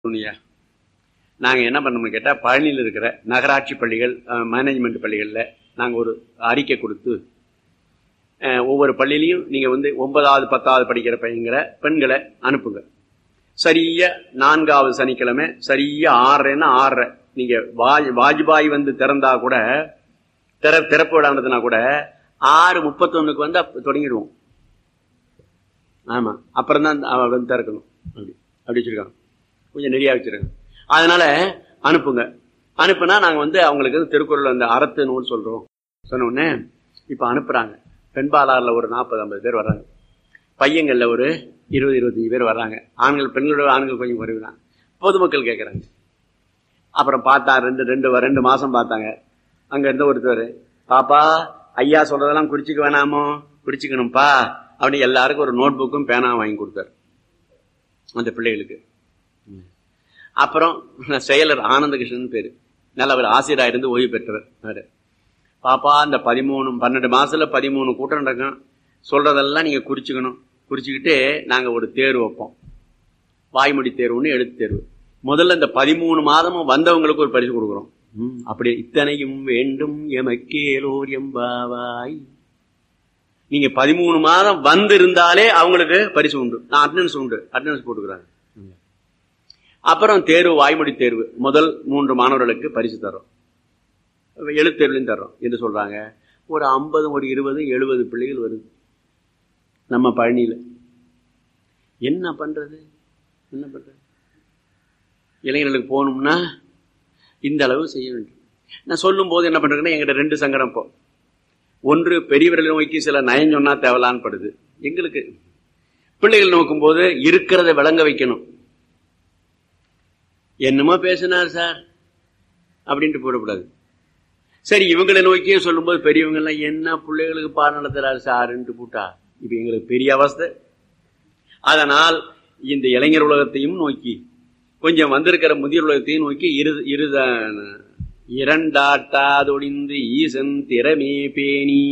நாங்கள் என்ன பண்ணோம்னு கேட்டால், பழனியில் இருக்கிற நகராட்சி பள்ளிகள், மேனேஜ்மெண்ட் பள்ளிகளில் நாங்கள் ஒரு அறிக்கை கொடுத்து, ஒவ்வொரு பள்ளியிலையும் நீங்கள் 9வது 10வது படிக்கிற பையங்கிற பெண்களை அனுப்புங்க. சரியா 4வது சனிக்கிழமை சரியா 6:30ன்னா 6:30 நீங்கள் வாஜ்பாய் திறந்தா கூட, திறப்பு விடாண்டதுனா கூட 6:31 தொடங்கிடுவோம். ஆமாம், அப்புறம் தான் திறக்கணும். அப்படி வச்சிருக்காங்க, கொஞ்சம் நெறியா வச்சிருக்காங்க. அதனால அனுப்புங்க. அனுப்புனா நாங்கள் அவங்களுக்கு திருக்குறள் அறத்து நூல் சொல்றோம். சொன்ன உடனே இப்ப அனுப்புறாங்க. பெண்பாலாறுல ஒரு 40-50 பேர் வர்றாங்க, பையங்கள்ல ஒரு 20-25 பேர் வர்றாங்க. ஆண்கள் பெண்களோட ஆண்கள் கொஞ்சம் குறைவுதான். பொதுமக்கள் கேட்கறாங்க. அப்புறம் பார்த்தா 2 மாசம் பார்த்தாங்க. அங்க இருந்த ஒருத்தர், பாப்பா ஐயா சொல்றதெல்லாம் குறிச்சிக்க வேணாமோ? குறிச்சிக்கணும்ப்பா அப்படின்னு எல்லாருக்கும் ஒரு நோட் புக்கும் பேனா வாங்கி கொடுத்தாரு அந்த பிள்ளைகளுக்கு. அப்புறம் செயலர் ஆனந்தகிருஷ்ணன் பேரு, நல்லவர், ஆசிரியராக இருந்து ஓய்வு பெற்றவர். பாப்பா இந்த 12 மாசத்துல 13 கூட்டம் நடக்கும், சொல்றதெல்லாம் நீங்க குறிச்சுக்கணும். குறிச்சுக்கிட்டு நாங்க ஒரு தேர்வு வைப்போம், வாய்மொழி தேர்வுன்னு எழுத்து தேர்வு. முதல்ல இந்த 13 மாதமும் வந்தவங்களுக்கு ஒரு பரிசு கொடுக்குறோம். அப்படி இத்தனையும் வேண்டும் எமக்கேலோர் எம்பாவாய். நீங்க 13 மாதம் இருந்தாலே அவங்களுக்கு பரிசு உண்டு. நான் அட்டெண்டன்ஸ் உண்டு, அட்டெண்டன்ஸ் போட்டுக்கிறாங்க. அப்புறம் தேர்வு, வாய்மொழி தேர்வு, முதல் 3 மாணவர்களுக்கு பரிசு தர்றோம், எழுத்தேர்வுலையும் தர்றோம் என்று சொல்றாங்க. ஒரு 50, ஒரு 20, 70 பிள்ளைகள் வருது நம்ம பழனியில. என்ன பண்றது? இளைஞர்களுக்கு போகணும்னா இந்த அளவு செய்ய வேண்டும். நான் சொல்லும் போது என்ன பண்றேன்னா, எங்கிட்ட 2 சங்கடம். இப்போ ஒன்று, பெரியவர்களை நோக்கி சில நயம் சொன்னா தேவலான்னு படுது எங்களுக்கு. பிள்ளைகள் நோக்கும் போது இருக்கிறத விளங்க வைக்கணும். என்னமோ பேசினார் சார் அப்படின்ட்டு போடக்கூடாது. சரி, இவங்களை நோக்கியே சொல்லும் போது பெரியவங்க எல்லாம் என்ன பிள்ளைகளுக்கு பாடம் நடத்துறாரு சாருன்ட்டு போட்டா இப்ப எங்களுக்கு பெரிய அவஸ்தை. அதனால் இந்த இளைஞர் உலகத்தையும் நோக்கி, கொஞ்சம் வந்திருக்கிற முதியோர் உலகத்தையும் நோக்கி இரண்டாட்டாதொழிந்து ஈசன் திறமே பேணி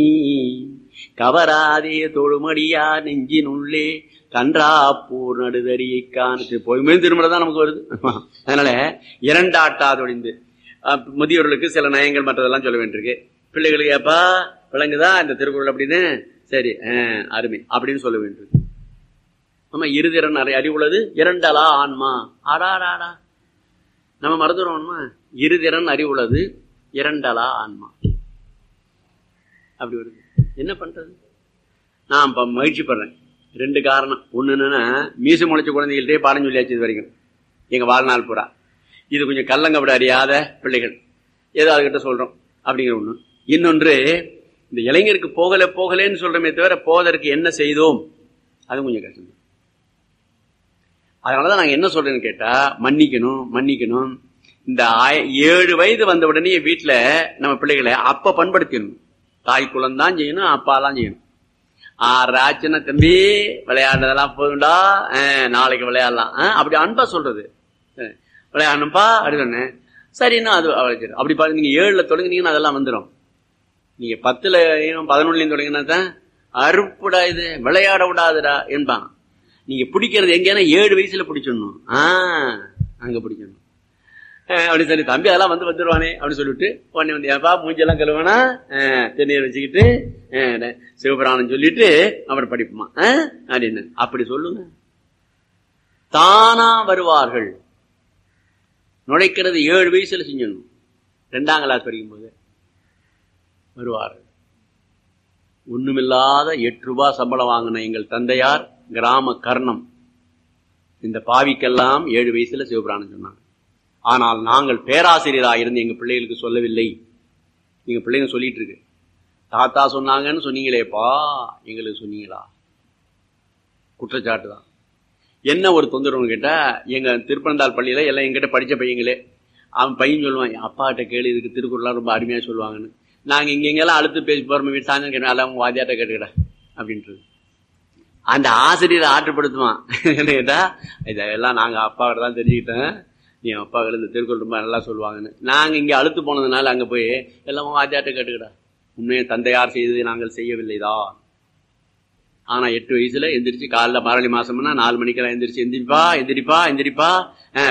கவராதே தொழுமடியா நெஞ்சினுள்ளே கன்றாப்பூர் நடுதறியை காணு. போயுமே திருமணம் நமக்கு வருது. அதனால இரண்டாட்டாதொழிந்து முதியோர்களுக்கு சில நயங்கள் மற்றதெல்லாம் சொல்ல வேண்டியிருக்கு. பிள்ளைகளுக்கு ஏப்பா விளங்குதா இந்த திருக்குறள் அப்படின்னு, சரி அருமை அப்படின்னு சொல்ல வேண்டியிருக்கு. ஆமா, இருதிறன் அறிவுள்ளது இரண்டலா ஆன்மா. ஆடாடாடா, நம்ம மறந்துடுவோம்மா. இருதிறன் அறிவுள்ளது இரண்டலா ஆன்மா அப்படி வருது. என்ன பண்றது? நான் இப்ப மகிழ்ச்சி படுறேன். 2 காரணம். ஒண்ணு என்னன்னா, மீசை முளைச்ச குழந்தைகள்டே பாடம் சொல்லியாச்சு இது வரைக்கும் எங்க வாழ்நாள் பூரா. இது கொஞ்சம் கள்ளங்கப்பட அறியாத பிள்ளைகள், ஏதோ அதுகிட்ட சொல்றோம் அப்படிங்கிற ஒண்ணு. இன்னொன்று, இந்த இளைஞருக்கு போகலேன்னு சொல்றமே தவிர போவதற்கு என்ன செய்தோம் அது கொஞ்சம் கஷ்டம். அதனாலதான் நாங்க என்ன சொல்றேன்னு கேட்டா, மன்னிக்கணும். இந்த 7 வயது வந்த உடனே வீட்டுல நம்ம பிள்ளைகளை அப்ப பண்படுத்திடணும். தாய் குலம்தான் செய்யணும், அப்பாலாம் செய்யணும். 6 ஆச்சுன்னா தம்பி விளையாடுறதெல்லாம் போதுண்டா, நாளைக்கு விளையாடலாம் அப்படி அன்பா சொல்றது. விளையாடணும்பா அப்படி சொன்னேன், சரின்னா அது அப்படி பாருங்க. நீங்க 7ல தொடங்கினீங்கன்னா அதெல்லாம் வந்துடும். நீங்க 10ல 11 தொடங்கினா தான் அறுப்புடா இது விளையாட விடாதுடா என்பாங்க. நீங்க பிடிக்கிறது எங்கன்னா 7 வயசுல பிடிச்சிடணும். அங்க பிடிக்கணும் அப்படி சொல்லி, தம்பி அதெல்லாம் வந்துருவானே அப்படின்னு சொல்லிட்டு உடனே ஏப்பா மூஞ்செல்லாம் கழுவனா தென்னீர் வச்சுக்கிட்டு சிவபுராணம் சொல்லிட்டு அப்புறம் படிப்புமா அப்படின்னு அப்படி சொல்லுங்க. தானா வருவார்கள். நுழைக்கிறது 7 வயசுல செஞ்சிடணும். 2ஆம் கிளாஸ் படிக்கும் போது வருவார்கள். ஒண்ணுமில்லாத 8 ரூபாய் சம்பளம் வாங்கின எங்கள் தந்தையார் கிராம கர்ணம் இந்த பாவிக்கெல்லாம் 7 வயசுல சிவபுராணம் சொன்னாங்க. ஆனால் நாங்கள் பேராசிரியராக இருந்து எங்க பிள்ளைகளுக்கு சொல்லவில்லை. எங்க பிள்ளைங்க சொல்லிட்டு இருக்கு, தாத்தா சொன்னாங்கன்னு சொன்னீங்களேப்பா, எங்களுக்கு சொன்னீங்களா? குற்றச்சாட்டு தான். என்ன ஒரு தொந்தரவுன்னு கேட்டா, எங்க திருப்பனந்தாள் பள்ளியில எல்லாம் எங்கிட்ட படிச்ச பையங்களே, அவன் பையன் சொல்லுவான், அப்பா கிட்ட கேளு, இதுக்கு திருக்குறள்லாம் ரொம்ப அருமையா சொல்லுவாங்கன்னு. நாங்க இங்கெல்லாம் அழுத்து பேசி போறோம், வீட்டு சாயந்தரம் கேட்டோம், எல்லாம் உங்க வாத்தியாட்ட கேட்டுக்கிட அப்படின்றது. அந்த ஆசிரியரை ஆற்றுப்படுத்துவான். என்ன கேட்டா, இதெல்லாம் நாங்க அப்பாவிட்ட தான் தெரிஞ்சுக்கிட்டேன், நீ அப்பாக்கள் இந்த திருக்குறள் ரொம்ப நல்லா சொல்லுவாங்கன்னு. நாங்க இங்க அழுத்து போனதுனால அங்க போய் எல்லாம் வாத்தியாட்ட கேட்டுக்கிடா, உண்மையை தந்தையார் செய்தது நாங்கள் செய்யவில்லைதான். ஆனா 8 வயசுல எந்திரிச்சு காலைல மாரளி மாசம்னா 4 மணிக்கெல்லாம் எந்திரிச்சு எந்திரிப்பா எந்திரிப்பா எந்திரிப்பா